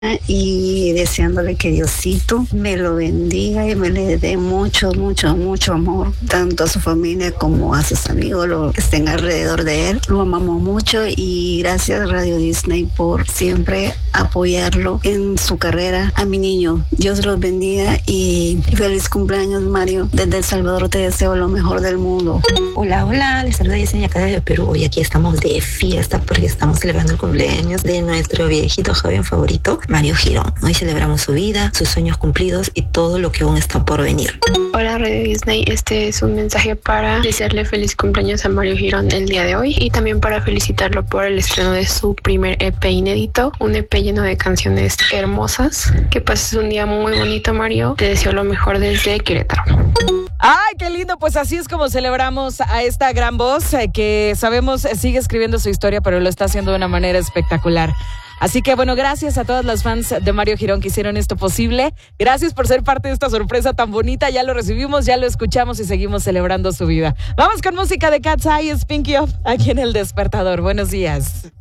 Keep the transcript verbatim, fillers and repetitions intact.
y deseándole que Diosito me lo bendiga y me le dé mucho, mucho, mucho amor, tanto a su familia como a sus amigos, los que estén alrededor de él. Lo amamos mucho y gracias Radio Disney por siempre apoyarlo en su carrera. A mi niño, Dios los bendiga y feliz cumpleaños, Mario. Desde El Salvador te deseo lo mejor del mundo. Hola, hola, les saluda Yesenia acá desde Perú. Hoy aquí estamos de fiesta porque estamos celebrando el cumpleaños de nuestro viejito joven favorito, Mario Girón. Hoy celebramos su vida, sus sueños cumplidos y todo lo que aún está por venir. Hola Radio Disney, este es un mensaje para desearle feliz cumpleaños a Mario Girón el día de hoy y también para felicitarlo por el estreno de su primer E P inédito, un E P lleno de canciones hermosas. Que pases un día muy bonito, Mario. Te deseo lo mejor desde Querétaro. ¡Ay, qué lindo! Pues así es como celebramos a esta gran voz eh, que sabemos eh, sigue escribiendo su historia, pero lo está haciendo de una manera espectacular. Así que bueno, gracias a todas las fans de Mario Girón que hicieron esto posible. Gracias por ser parte de esta sorpresa tan bonita. Ya lo recibimos, ya lo escuchamos y seguimos celebrando su vida. Vamos con música de Cat's Eye, Spinky Up, aquí en El Despertador. Buenos días.